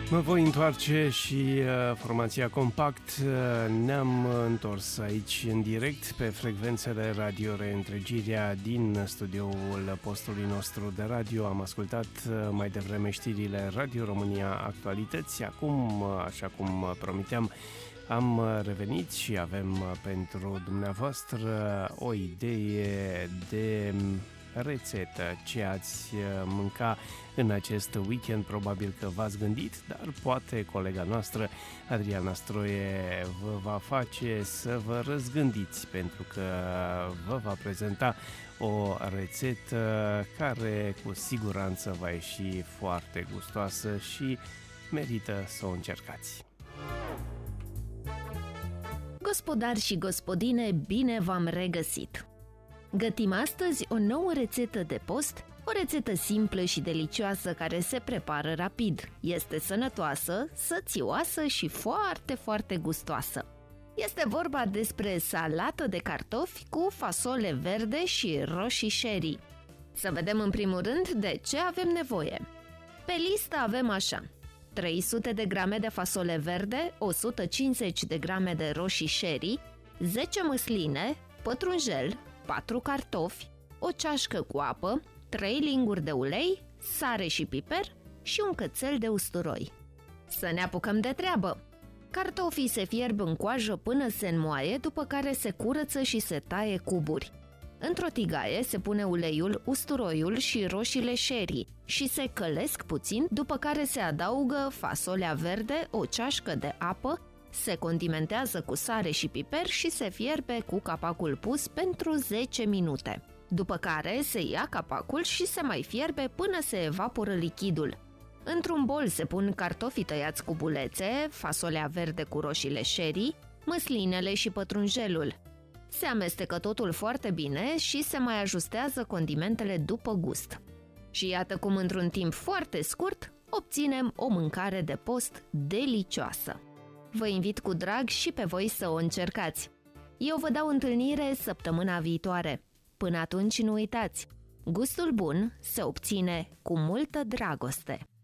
Mă voi întoarce și formația Compact. Ne-am întors aici în direct pe frecvențele Radio Reîntregirea din studioul postului nostru de radio. Am ascultat mai devreme știrile Radio România Actualități. Acum, așa cum promiteam, am revenit și avem pentru dumneavoastră o idee de rețetă ce ați mânca în acest weekend. Probabil că v-ați gândit, dar poate colega noastră Adriana Stroie vă va face să vă răzgândiți, pentru că vă va prezenta o rețetă care cu siguranță va ieși foarte gustoasă și merită să o încercați. Gospodari și gospodine, bine v-am regăsit! Gătim astăzi o nouă rețetă de post, o rețetă simplă și delicioasă care se prepară rapid. Este sănătoasă, sățioasă și foarte, foarte gustoasă. Este vorba despre salată de cartofi cu fasole verde și roșii sherry. Să vedem în primul rând de ce avem nevoie. Pe listă avem așa: 300 de grame de fasole verde, 150 de grame de roșii sherry, 10 măsline, pătrunjel, 4 cartofi, o ceașcă cu apă, 3 linguri de ulei, sare și piper și un cățel de usturoi. Să ne apucăm de treabă! Cartofii se fierb în coajă până se înmoaie, după care se curăță și se taie cuburi. Într-o tigaie se pune uleiul, usturoiul și roșiile sherry și se călesc puțin, după care se adaugă fasolea verde, o ceașcă de apă, se condimentează cu sare și piper și se fierbe cu capacul pus pentru 10 minute. După care se ia capacul și se mai fierbe până se evaporă lichidul. Într-un bol se pun cartofii tăiați cu bulețe, fasolea verde cu roșiile sherry, măslinele și pătrunjelul. Se amestecă totul foarte bine și se mai ajustează condimentele după gust. Și iată cum într-un timp foarte scurt obținem o mâncare de post delicioasă. Vă invit cu drag și pe voi să o încercați. Eu vă dau întâlnire săptămâna viitoare. Până atunci nu uitați, gustul bun se obține cu multă dragoste.